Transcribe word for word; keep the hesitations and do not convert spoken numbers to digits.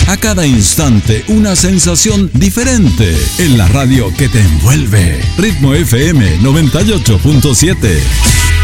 A cada instante una sensación diferente en la radio que te envuelve. Ritmo F M noventa y ocho punto siete.